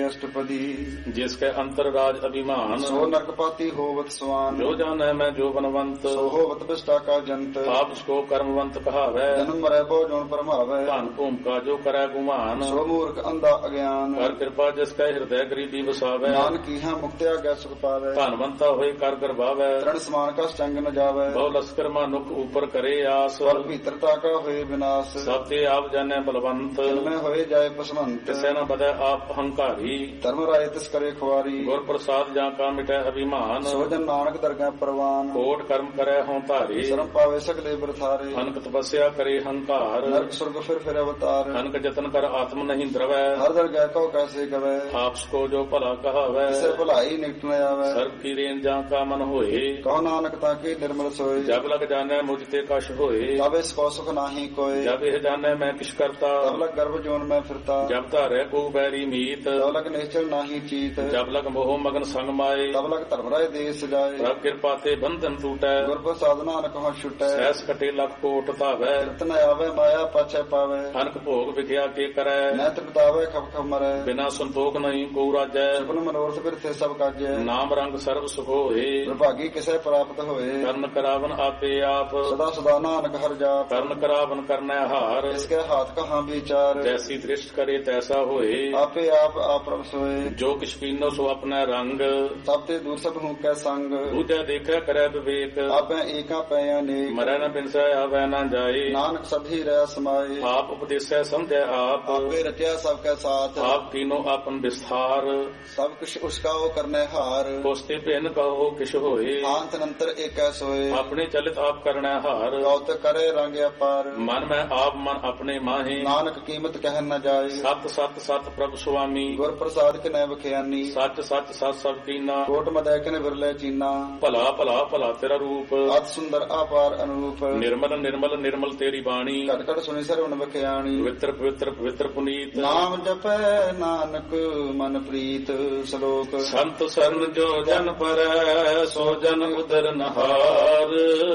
अष्टपदी। जिसके अंतर राज अभिमान, सो नरकपाती होवत स्वान। जो जाने मैं जो बनवंत, सो होवत बिष्टा का जंत। आप उसको कर्मवंत कहावै, जन्म मरै बहु जोन परमावै। धन भूम का जो करे गुमान, सो मूर्ख अंधा अज्ञान। कर कृपा जिसके हृदय गरीबी वसावै, नान की है मुक्ति आज्ञा सुख पावै। धनवंता होए कर गर्भावै, तरण समान का चंग न जावै। बहु लश्कर मानुख ऊपर करे आस, पर भीतरता का होए विनाश। सब ते आप जाने बलवंत, में होए जाए पसमंत। किसे न बदे आप अहंकारी, धर्म राय तिस करे खुआरी। गुर प्रसाद जा का मिटे अभिमान, सोजन नानक दरगाह परवान। कोट कर्म करे हों तारे, शर्म पावे सगले बरथारे। अनक तपस्या करे हंकार, नरक स्वर्ग फिर अवतार। अनक जतन कर आत्म नहीं द्रवै, हर दरगाह को कैसे गवै। आपको जो भला कहावै, इसे भलाई निकट न आवे। सर्व की रेन जा का मन होए, कहो नानक ताके निर्मल सोए। जब लग जाने मुझते कश होए, तब इसको सुख नाही कोय। जब यह जाने मैं किस करता, तब लग गर्भ जोन में फिरता। जब तारे को बैरी मीत, तब लग निश्चल नाही चीत। जब लग मोह मगन संग माए, तब लग धर्म राय देश जाए। प्रभ कृपा ते बंधन टूटै, गुर प्रसाद नानक हो छुटै। सहस कटे लख कोट तावै, रतन आवे माया पाछे पावे। अनक भोग विख्या के करै, नैत बितावे खप खप मरै। बिना संतोख नहीं को राजै, सपन मनोरथ बिरथे सब काजै। नाम रंग सर्व सुख होए, दुर्भागी किसे प्राप्त होए। कर्ण करावन आपे आप, सदा सदा नानक हर जाप। कर्ण करावन करनै हार, इसके हाथ कहाँ विचार। जैसी दृष्ट करे तैसा होए, आपे आप प्रभ सोए। जो किछ पीनो सो अपना रंग, सब ते दूर सब हूँ कै संग। दूजा देखै करै विवेक, आपे एका पै अनेक। मरै न बिनसै आवै न जाए, नानक सभी रह समाये। आप उपदेशै समझै आप, आपे रटिया सबके साथ। आप कीनो आपन विस्तार, सब कुछ उसका वो करने हार। कोस्ते भिन्न कहो किश होए, अंत नंतर एक सोए। अपने चलित आप करनै हार, गौत करे रंग अपार। मन में आप मन अपने माहे, नानक कीमत कह न जाए। सत सत सत प्रभु स्वामी, गुर प्रसाद के नैव खियानी। सच सच सत सब कीना, कोट मदै के विरले चीना। भला भला भला तेरा रूप, अत सुंदर अपार अनुरूप। निर्मल निर्मल निर्मल तेरी बाणी, घट घट सुनि सरवण बख्याणी। पवित्र पवित्र पवित्र पुनीत, नाम जपै नानक मन प्रीत। श्लोक संत शरण जो जन परੈ, सो जन उदर नहार।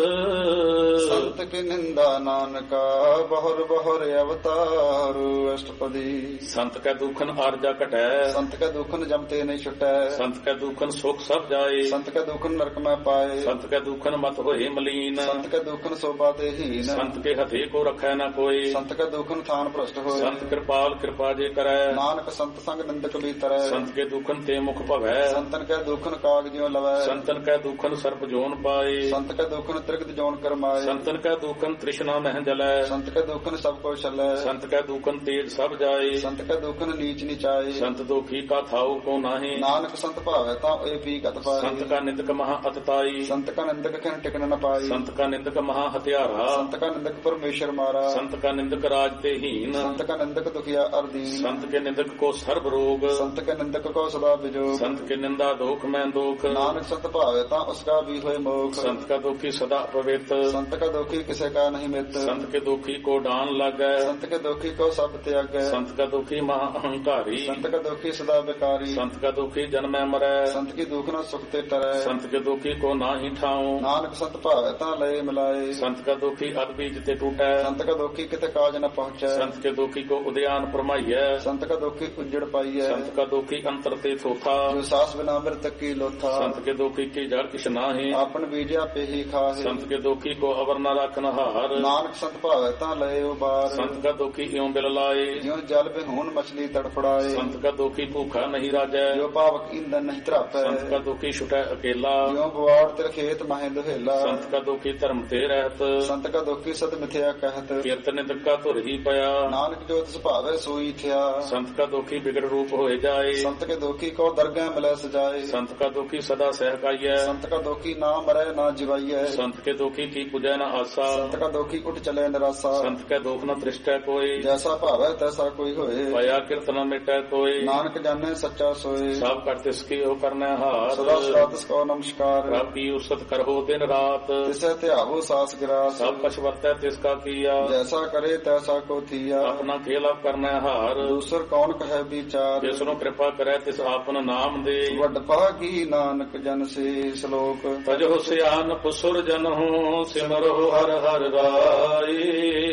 संत की निंदा नानका, बहुर बहुर अवतार। अष्टपदी। संत कै दुखन आरजा कटै, संत के दुखन जमते नहीं छुटै। संत कै दुखन सुख सब जाए, संत के दुखन नरक में पाए। संत कै दुखन मत होए मलीन, संत के दुखन शोभा ते हीन। संत के हथे को रखै न कोई, संत के दुखन थान भ्रष्ट होए। संत कृपाल कृपा जे करै, नानक संत संग निंदक भीतर। संत के दुखन ते मुख भवै, संतन के दुखन कागजियों लवै। संतन कै दुखन सर्प जोन पाए, संत के दुखन त्रिगत जोन करमाए। संतन कै दुखन तृष्णा मह जलै, संत के दुखन सब को चलै। संत कै दुखन तेज सब जाए, संत के दुखन नीच नीचाए। संत दुखी का थाऊ को नाही, नानक संत भावै ता ए पी गत पाए। संत का निंदक महा अतताई, संत का निंदक खन टिकन न पाई। संत का निंदक महा हत्यारा, संत का निंदक परमेश्वर मारा। संत का निंदक राज ते हीन, संत का निंदक दुखिया अर्दीन। संत के निंदक को सर्व रोग, संत के निंदक को सदा विजोग। संत के निंदा दोख में दोख, नानक संत भावै ता उसका भी होए मोख। संत का दुखी सदा पवित्र, संत का दुखी किसे का नहीं मित। संत के दुखी को डान लगै, संत के दुखी को सब त्यागै। संत का दुखी महा अहंकारी, संत का दुखी सदा बेकारी। संत का दुखी जन्मै मरै, संत की दुख न सुख ते टरै। संत के दुखी को नाही ठाऊं, नानक संत भावै ता लय मिलाए। संत का दुखी अद बीज ते टूटै, संत का दुखी किते काज न पहुँचै। संत के दुखी को उद्यान परमाइयै, संत का दुखी उज्जड़ पाइयै। संत का दुखी अंतर ते थोथा, जो सास बिना मृतक की लोथा। संत के दुखी की जड़ किछ नाहि, आपन बीजा पे ही खाहे। संत के दुखी को अवर न रखन हार, नानक संत भावै ता लय उबार। संत का दुखी इਉਂ बिल लाए, ज्यों जल बिहून मछली तड़फड़ाए। संत का दुखी भूखा नहीं राजै, जो पावक ईंधन नहीं त्रापै। संत का दुखी छुटै अकेला, ज्यों बुआड़ तिर खेत माहे दुहेला। संत का दुखी धर्म ते रहत, संत का दुखी सद मिथ्या कहत। कीर्तन का धुर ही पया, नानक जो तिस भावै सोई थिया। संत का दुखी बिगड़ रूप होए जाए, संत के दुखी को दरगाह मिलै सजाए। संत का दुखी सदा सहकाइयै, संत का दुखी ना मरै ना जिवाइयै। संत के दुखी की पूजै न आसा, संत का दुखी उठ चले निराशा। संत के दुख न दृष्टै कोई, जैसा भावै तैसा कोई होए। पया कीर्तन मिटै कोई, नानक जाने सच्चा सोए। सब कर तिसकी हो करनै हार, सदा सदा तिसको नमस्कार। प्रभ की उस्तत करहो दिन रात, तिसे त्यागो सास गिरास। सब कछ वर्तै तिसका किया, जैसा करे तैसा को थिया। अपना खेला करनै हार, दूसर कौन कहे विचार। जिसनु कृपा करै तिस आपन नाम दे, वड भागी नानक जन से। श्लोक तजो सियान पुसुर जनहु, सिमरो हर हर राई।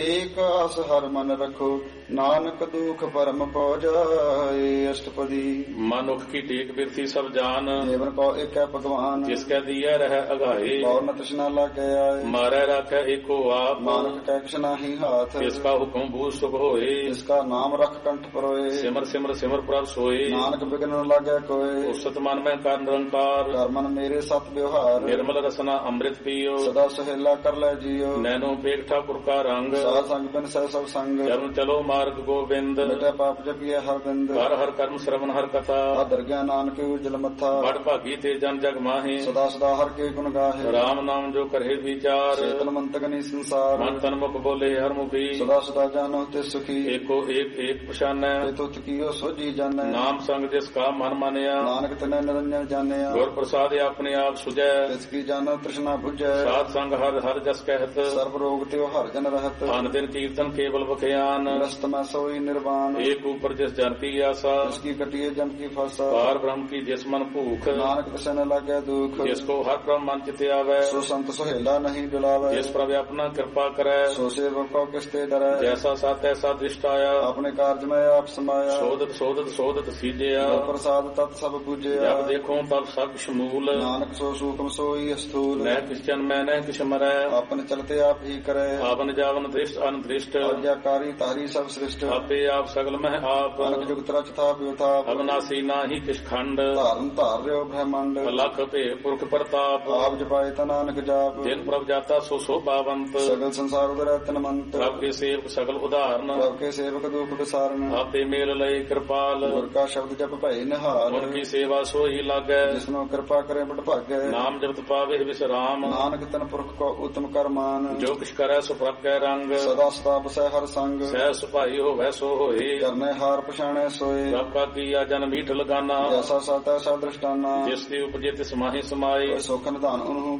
ਏਕ ਆਸ ਹਰ ਮਨ ਰਖੋ ਨਾਨਕ ਦੁਖ ਪਰਮ ਪਉ ਜਾਏ। ਅਸ਼ਟਪਦੀ ਮਨੁੱਖ ਕੀ ਟੇਕ ਬਿਰਤੀ ਸਭ ਜਾਨ ਜੀਵਨ ਕੋ ਏਕੈ ਭਗਵਾਨ ਜਿਸ ਕੈ ਦੀਐ ਰਹਿ ਅਗਾਏ ਬਹੁ ਨ ਤ੍ਰਿਸ਼ਨਾ ਲਾਗੈ ਆਏ ਮਾਰੈ ਰਾਖੈ ਏਕੋ ਆਪ ਨਾਨਕ ਕੈ ਕਿਛ ਨਾਹੀ ਹਾਥ ਤਿਸ ਕਾ ਹੁਕਮ ਬੂਝ ਸੁਖ ਹੋਏ ਜਿਸ ਕਾ ਨਾਮ ਰਖ ਕੰਠ ਪਰੋਏ ਸਿਮਰ ਸਿਮਰ ਸਿਮਰ ਪ੍ਰਭ ਸੋਏ ਨਾਨਕ ਬਿਗਨ ਨ ਲਾਗੈ ਕੋਏ ਉਸਤ ਮਨ ਮੈਂ ਕਰ ਨਿਰੰਕਾਰ ਕਰ ਮਨ ਮੇਰੇ ਸਤ ਵਿਵਹਾਰ ਨਿਰਮਲ ਰਸਨਾ ਅੰਮ੍ਰਿਤ ਪੀਓ ਸਦਾ ਸੁਹੇਲਾ ਕਰ ਲੈ ਜੀਓ ਨੈਨੋ ਪੇਖ ਠਾਕੁਰ ਕਾ ਰੰਗ ਸਾਧ ਸੰਗ ਬਿਨ ਸਹਿ ਸਭ ਸੰਗ ਚਰਨ ਚਲੋ ਮਾਰਗ ਗੋਬਿੰਦ ਮਿਟੈ ਪਾਪ ਜਪੀਐ ਹਰ ਬਿੰਦ ਹਰ ਹਰ ਕਰਮ ਸ਼ਰਵਨ ਹਰ ਕਥਾ ਆਦਰ ਗਿਆ ਨਾਨਕ ਉਜਲ ਮੱਥਾ ਬੜ ਭਾਗੀ ਤੇ ਜਨ ਜਗ ਮਾਹੇ ਸਦਾ ਸਦਾ ਹਰ ਕੇ ਗੁਣ ਗਾਹੇ ਰਾਮ ਨਾਮ ਜੋ ਕਰੇ ਵਿਚਾਰ ਚੇਤਨ ਮੰਤਕ ਨੀ ਸੰਸਾਰ ਮਨ ਤਨ ਮੁਖ ਬੋਲੇ ਹਰ ਮੁਖੀ ਸਦਾ ਸਦਾ ਜਾਨੋ ਤੇ ਸੁਖੀ ਏਕੋ ਏਕ ਏਕ ਪਛਾਨੈ ਤੇ ਤੁਤ ਕੀਓ ਸੋਜੀ ਜਾਣੈ ਨਾਮ ਸੰਗ ਜਿਸ ਕਾ ਮਨ ਮਾਨਿਆ ਨਾਨਕ ਤਨੈ ਨਿਰੰਜਨ ਜਾਣਿਆ ਗੁਰ ਪ੍ਰਸਾਦਿ ਆਪਣੇ ਆਪ ਸੁਝੈ ਤਿਸ ਕੀ ਜਾਣੋ ਤ੍ਰਿਸ਼ਨਾ ਬੁਝੈ ਸਾਧ ਸੰਗ ਹਰ ਹਰ ਜਸ ਕਹਿਤ ਸਰਬ ਰੋਗ ਤੇ ਹਰ ਜਨ ਰਹਤ ਅਨ ਦਿਨ ਕੀਰਤਨ ਕੇਵਲ ਬਖਿਆਨ ਰਸਤ ਮੈਂ ਸੋਈ ਨਿਰਵਾਨ ਏਕ ਉਪਰ ਜਿਸ ਜਨ ਕੀ ਆਸਾ ਤਿਸ ਕੀ ਕਟਿਏ ਜਮ ਕੀ ਫਾਸਾ ਪਾਰ ਬ੍ਰਹਮ ਕੀ ਜਿਸ ਮਨ ਭੂਖ ਨਾਨਕ ਤਿਸੈ ਨ ਲਾਗੈ ਦੁਖ ਜਿਸ ਕੋ ਹਰ ਬ੍ਰਹਮ ਮਨ ਚਿਤ ਆਵੈ ਸੋ ਸੰਤ ਸੁਹੇਲਾ ਨਹੀਂ ਡੁਲਾਵੈ ਜਿਸ ਪ੍ਰਭ ਆਪਣਾ ਕਿਰਪਾ ਕਰੈ ਸੋ ਸੇਵਕ ਕੋ ਕਿਸ ਤੇ ਡਰੈ ਜੈਸਾ ਸਤ ਐਸਾ ਦ੍ਰਿਸ਼ਟ ਆਇਆ ਆਪਣੇ ਕਾਰਜ ਮੈਂ ਆਪ ਸਮਾਇਆ ਸੋਧਤ ਸੋਧਤ ਸੋਧਤ ਸੀਜਿਆ ਗੁਰ ਪ੍ਰਸਾਦ ਤਤ ਸਭ ਪੂਜਿਆ ਜਬ ਦੇਖੋ ਤਬ ਸਭ ਸ਼ਮੂਲ ਨਾਨਕ ਸੋ ਸੂਖਮ ਸੋਈ ਅਸਥੂਲ ਨੈ ਕਿਸ ਜਨ ਮੈਂ ਨੈ ਕਿਛ ਮਰੈ ਆਪਨ ਚਲਤੇ ਆਪ ਹੀ ਕਰੈ ਆਵਨ ਜਾਵਨ ਦ੍ਰਿਸ਼ਟ ਅਨਦ੍ਰਿਸ਼ਟ ਆਗਿਆਕਾਰੀ ਤਾਰੀ ਸਭ ਸ੍ਰਿਸ਼ਟ ਆਪੇ ਆਪ ਸਗਲ ਮਹਿ ਆਪ ਅਨਕ ਜੁਗਤ ਰਚ ਥਾਪ ਉਥਾਪ ਅਬਨਾਸੀ ਨਾਹੀ ਕਿਛ ਖੰਡ ਧਾਰਨ ਧਾਰ ਰਿਓ ਬ੍ਰਹਮੰਡ ਲਖ ਭੇ ਪੁਰਖ ਪ੍ਰਤਾਪ ਆਪ ਜਪਾਏ ਤਾ ਨਾਨਕ ਜਾਪ ਜਿਨ ਪ੍ਰਭ ਜਾਤਾ ਸੋ ਸੋਭਾਵੰਤ ਸਗਲ ਸੰਸਾਰ ਉਦਰੈ ਤਨਮੰਤ ਪ੍ਰਭ ਕੇ ਸੇਵਕ ਸਗਲ ਉਦਾਹਰਨ ਪ੍ਰਭ ਕੇ ਸੇਵਕ ਦੁਖ ਵਿਸਾਰਨ ਆਪੇ ਮੇਲ ਲਏ ਕਿਰਪਾਲ ਗੁਰ ਕਾ ਸ਼ਬਦ ਜਪ ਭਏ ਨਿਹਾਲ ਗੁਰ ਕੀ ਸੇਵਾ ਸੋਈ ਲਾਗੈ ਜਿਸਨੂੰ ਕਿਰਪਾ ਕਰੇ ਬਟ ਭਾਗੈ ਨਾਮ ਜਪਤ ਪਾਵੇ ਵਿਸਰਾਮ ਨਾਨਕ ਤਨ ਪੁਰਖ ਕੋ ਉਤਮ ਕਰਮਾਨ ਜੋ ਕਿਛ ਕਰੈ ਸੋ ਪ੍ਰਭ ਕੈ ਰੰਗ ਸਦਾ ਸਦਾ ਬਸੈ ਹਰ ਸੰਗ ਸਹਿ ਸੁਭਾਈ ਹੋਵੈ ਸੋ ਹੋਏ ਕਰਨੇ ਹਾਰ ਪਛਾਣੈ ਸੋਏ ਪ੍ਰਭ ਕਾ ਕੀਆ ਜਨ ਮੀਠ ਲਗਾਨਾ ਜੈਸਾ ਸਤ ਐਸਾ ਦ੍ਰਿਸ਼ਟਾਨਾ ਜਿਸ ਦੀ ਉਪਜੇ ਤਿਸ ਮਾਹੀ ਸਮਾਏ ਕੋਈ ਸੁਖ ਨਿਧਾਨ ਉਹਨੂੰ